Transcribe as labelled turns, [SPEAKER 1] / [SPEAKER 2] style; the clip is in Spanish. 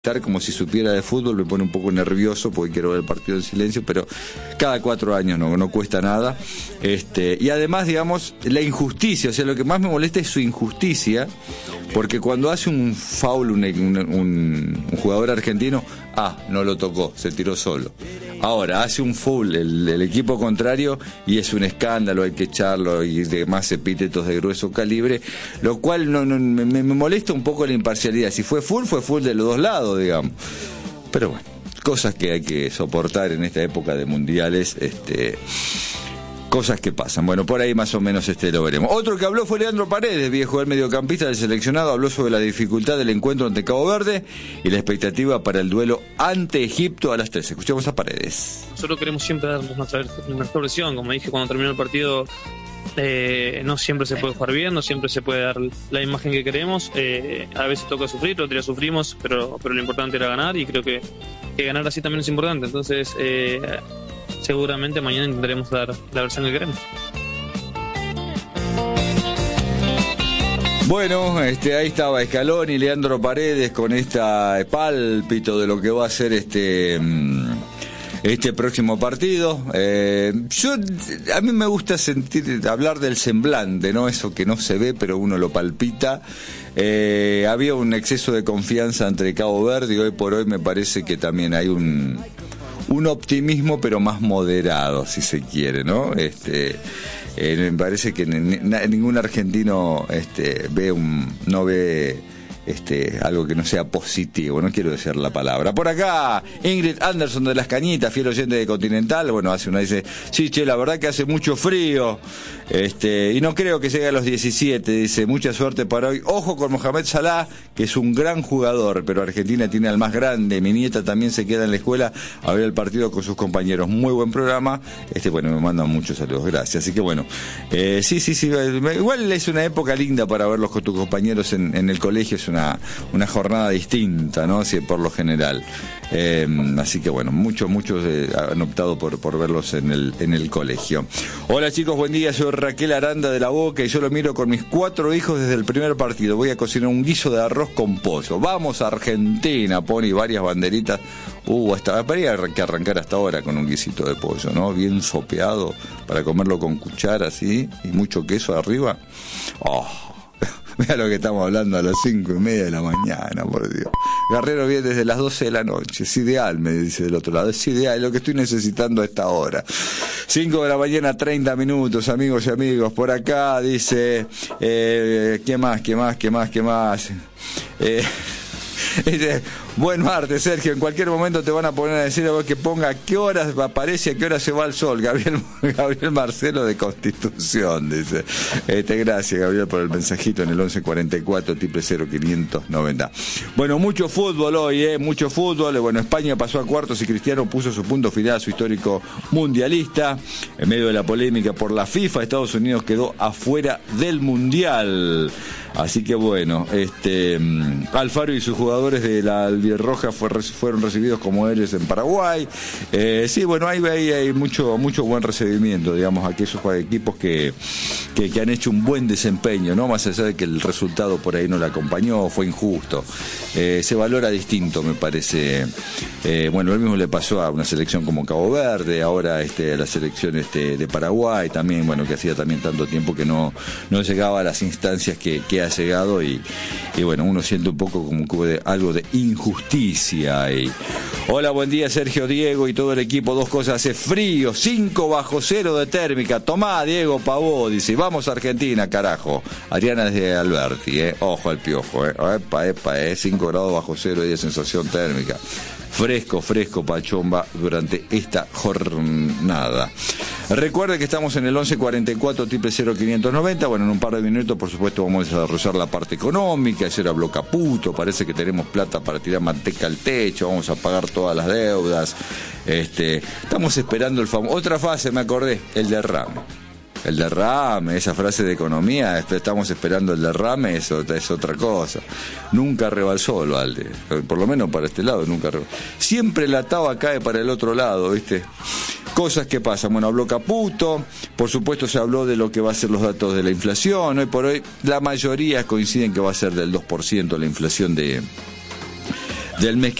[SPEAKER 1] como si supiera de fútbol, me pone un poco nervioso porque quiero ver el partido en silencio, pero cada 4 años no cuesta nada. Y además, digamos, la injusticia, o sea, lo que más me molesta es su injusticia, porque cuando hace un foul un jugador argentino, no lo tocó, se tiró solo. Ahora, hace un foul el equipo contrario y es un escándalo, hay que echarlo y demás epítetos de grueso calibre, lo cual me molesta un poco la imparcialidad. Si fue full de los dos lados, digamos. Pero bueno, cosas que hay que soportar en esta época de mundiales, cosas que pasan. Bueno, por ahí más o menos lo veremos. Otro que habló fue Leandro Paredes, viejo del mediocampista del seleccionado, habló sobre la dificultad del encuentro ante Cabo Verde y la expectativa para el duelo ante Egipto a las 13. Escuchamos a Paredes.
[SPEAKER 2] Nosotros queremos siempre dar nuestra mejor versión, como dije cuando terminó el partido. No siempre se puede jugar bien, no siempre se puede dar la imagen que queremos, a veces toca sufrir, otros días sufrimos, pero lo importante era ganar, y creo que ganar así también es importante. Entonces seguramente mañana intentaremos dar la versión que queremos.
[SPEAKER 1] Bueno, ahí estaba Scaloni, Leandro Paredes con pálpito de lo que va a ser este próximo partido. A mí me gusta hablar del semblante, ¿no? Eso que no se ve pero uno lo palpita. Había un exceso de confianza entre Cabo Verde y hoy por hoy me parece que también hay un optimismo pero más moderado, si se quiere, ¿no? Me parece que ningún argentino no ve algo que no sea positivo, no quiero decir la palabra. Por acá, Ingrid Anderson de Las Cañitas, fiel oyente de Continental, dice, sí, che, la verdad que hace mucho frío, y no creo que llegue a los 17, dice, mucha suerte para hoy. Ojo con Mohamed Salah, que es un gran jugador, pero Argentina tiene al más grande. Mi nieta también se queda en la escuela a ver el partido con sus compañeros. Muy buen programa. Me mandan muchos saludos, gracias. Así que bueno, sí, igual es una época linda para verlos con tus compañeros en el colegio, es una jornada distinta, ¿no? Sí, por lo general. Así que bueno, muchos han optado por verlos en el colegio. Hola chicos, buen día, soy Raquel Aranda de La Boca y yo lo miro con mis 4 hijos desde el primer partido. Voy a cocinar un guiso de arroz con pollo. Vamos a Argentina, pone varias banderitas. Habría que arrancar hasta ahora con un guisito de pollo, ¿no? Bien sopeado para comerlo con cuchara así y mucho queso arriba. Mira lo que estamos hablando a las 5:30 de la mañana, por Dios. Guerrero viene desde las 12 de la noche. Es ideal, me dice del otro lado. Es ideal, es lo que estoy necesitando a esta hora. 5 de la mañana, 30 minutos, amigos y amigos. Por acá dice, ¿qué más? Dice, buen martes, Sergio. En cualquier momento te van a poner a decir a vos que ponga a qué horas aparece y a qué hora se va el sol. Gabriel Marcelo de Constitución, dice. Gracias, Gabriel, por el mensajito en el 1144 00590. Bueno, mucho fútbol hoy, mucho fútbol. Bueno, España pasó a cuartos y Cristiano puso su punto final a su histórico mundialista. En medio de la polémica por la FIFA, Estados Unidos quedó afuera del mundial. Así que bueno, Alfaro y sus jugadores de la albirroja fueron recibidos como héroes en Paraguay. Sí, bueno, ahí hay mucho buen recibimiento, digamos, aquellos equipos que han hecho un buen desempeño, ¿no? Más allá de que el resultado por ahí no le acompañó, fue injusto. Se valora distinto, me parece. Bueno, lo mismo le pasó a una selección como Cabo Verde, ahora a la selección de Paraguay también, bueno, que hacía también tanto tiempo que no llegaba a las instancias que ha llegado y bueno, uno siente un poco como algo de injusticia ahí. Hola, buen día Sergio, Diego y todo el equipo. 2 cosas, hace frío, 5 bajo cero de térmica. Tomá, Diego Pavó, dice, vamos a Argentina, carajo. Adriana desde Alberti, ojo al piojo, epa, 5 grados bajo cero y de sensación térmica. Fresco Pachomba durante esta jornada. Recuerde que estamos en el 1144 00590. Bueno, en un par de minutos, por supuesto, vamos a desarrollar la parte económica. Ayer habló Caputo, parece que tenemos plata para tirar manteca al techo, vamos a pagar todas las deudas. Estamos esperando otra fase, me acordé, el derrame, esa frase de economía, estamos esperando el derrame, eso es otra cosa. Nunca rebalsó el Alde, por lo menos para este lado, nunca rebalsó. Siempre la taba cae para el otro lado, ¿viste? Cosas que pasan. Bueno, habló Caputo, por supuesto se habló de lo que va a ser los datos de la inflación. Hoy por hoy la mayoría coinciden que va a ser del 2% la inflación de del mes